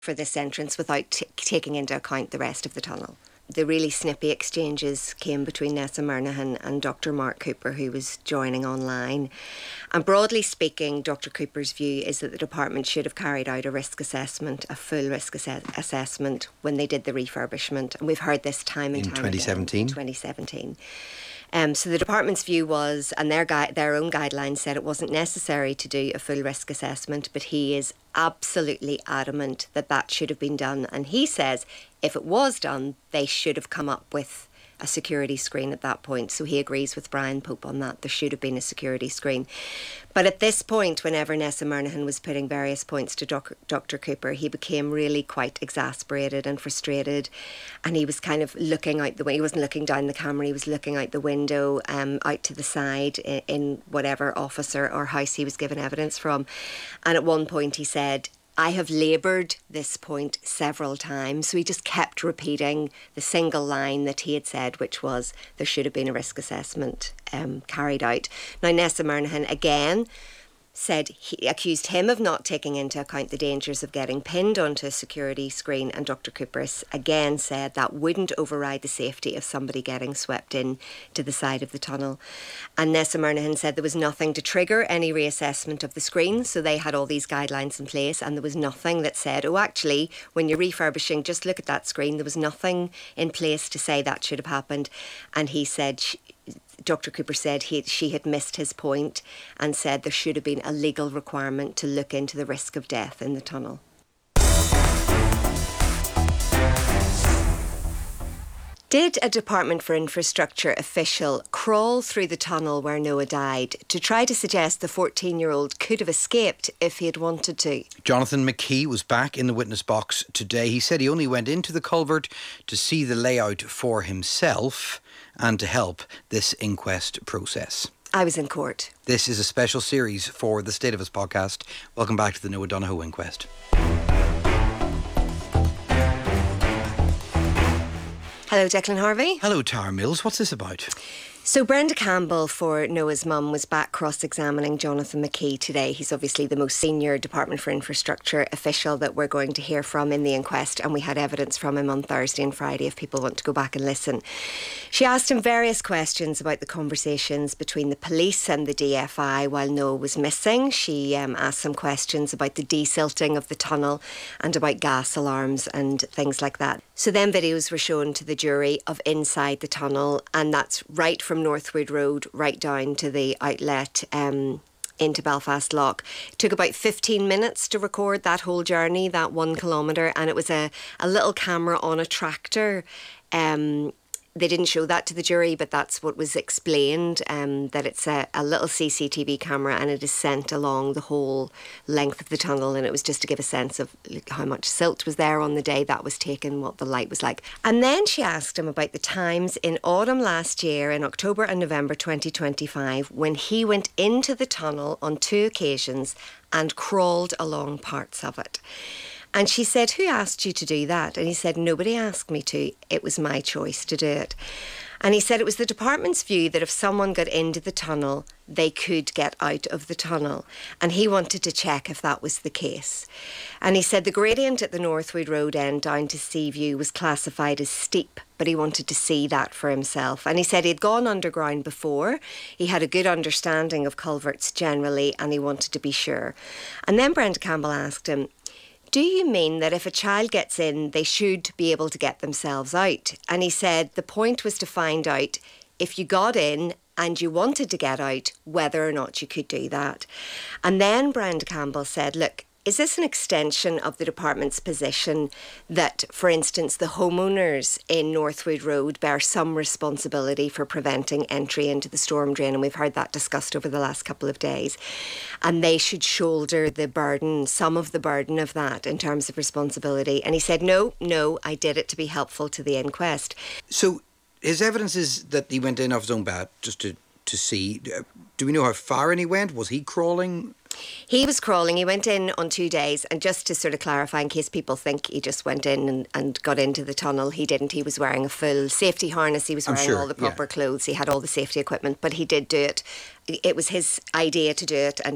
for this entrance without taking into account the rest of the tunnel. The really snippy exchanges came between Nessa Murnaghan and Dr. Mark Cooper, who was joining online. And broadly speaking, Dr. Cooper's view is that the department should have carried out a risk assessment, a full risk assessment, when they did the refurbishment. And we've heard this time and time again. In 2017. So the department's view was, and their own guidelines said it wasn't necessary to do a full risk assessment, but he is absolutely adamant that that should have been done. And he says if it was done, they should have come up with a security screen at that point. So he agrees with Brian Pope on that. There should have been a security screen. But at this point, whenever Nessa Murnaghan was putting various points to Dr. Cooper, he became really quite exasperated and frustrated. And he was kind of looking out the window. He wasn't looking down the camera. He was looking out the window, out to the side in whatever office or house he was given evidence from. And at one point he said, I have laboured this point several times. So he just kept repeating the single line that he had said, which was there should have been a risk assessment carried out. Now, Nessa Murnaghan again said he accused him of not taking into account the dangers of getting pinned onto a security screen, and Dr. Cooper again said that wouldn't override the safety of somebody getting swept in to the side of the tunnel. And Nessa Murnaghan said there was nothing to trigger any reassessment of the screen, so they had all these guidelines in place, and there was nothing that said, oh, actually, when you're refurbishing, just look at that screen. There was nothing in place to say that should have happened. And he said, Dr. Cooper said she had missed his point and said there should have been a legal requirement to look into the risk of death in the tunnel. Did a Department for Infrastructure official crawl through the tunnel where Noah died to try to suggest the 14-year-old could have escaped if he had wanted to? Jonathan McKee was back in the witness box today. He said he only went into the culvert to see the layout for himself and to help this inquest process. I was in court. This is a special series for the State of Us podcast. Welcome back to the Noah Donohoe inquest. Hello, Declan Harvey. Hello, Tara Mills. What's this about? So Brenda Campbell for Noah's mum was back cross-examining Jonathan McKee today. He's obviously the most senior Department for Infrastructure official that we're going to hear from in the inquest, and we had evidence from him on Thursday and Friday if people want to go back and listen. She asked him various questions about the conversations between the police and the DFI while Noah was missing. She asked some questions about the desilting of the tunnel and about gas alarms and things like that. So then videos were shown to the jury of inside the tunnel, and that's right from Northwood Road right down to the outlet into Belfast Lock. It took about 15 minutes to record that whole journey, that 1 kilometre, and it was a little camera on a tractor. They didn't show that to the jury, but that's what was explained, that it's a little CCTV camera and it is sent along the whole length of the tunnel, and it was just to give a sense of how much silt was there on the day that was taken, what the light was like. And then she asked him about the times in autumn last year, in October and November 2025, when he went into the tunnel on 2 occasions and crawled along parts of it. And she said, who asked you to do that? And he said, nobody asked me to. It was my choice to do it. And he said it was the department's view that if someone got into the tunnel, they could get out of the tunnel. And he wanted to check if that was the case. And he said the gradient at the Northwood Road end down to Seaview was classified as steep, but he wanted to see that for himself. And he said he'd gone underground before. He had a good understanding of culverts generally, and he wanted to be sure. And then Brenda Campbell asked him, do you mean that if a child gets in, they should be able to get themselves out? And he said the point was to find out if you got in and you wanted to get out, whether or not you could do that. And then Brenda Campbell said, look, is this an extension of the department's position that, for instance, the homeowners in Northwood Road bear some responsibility for preventing entry into the storm drain? And we've heard that discussed over the last couple of days. And they should shoulder the burden, some of the burden of that in terms of responsibility. And he said, no, I did it to be helpful to the inquest. So his evidence is that he went in off his own bat just to see. Do we know how far in he went? Was he crawling? He was crawling. He went in on 2 days, and just to sort of clarify in case people think he just went in and got into the tunnel, he didn't. He was wearing a full safety harness. He was wearing all the proper clothes. He had all the safety equipment, but he did do it. It was his idea to do it, and